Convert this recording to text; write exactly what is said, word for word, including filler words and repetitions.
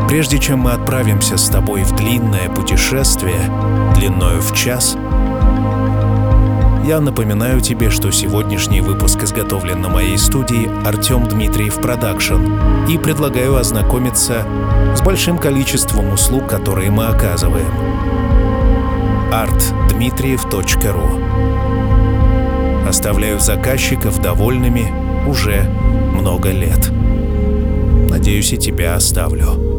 Прежде чем мы отправимся с тобой в длинное путешествие, длиною в час, я напоминаю тебе, что сегодняшний выпуск изготовлен на моей студии «Артем Дмитриев Продакшн» и предлагаю ознакомиться с большим количеством услуг, которые мы оказываем. арт дмитриев точка ру. Оставляю заказчиков довольными уже много лет. Надеюсь, и тебя оставлю.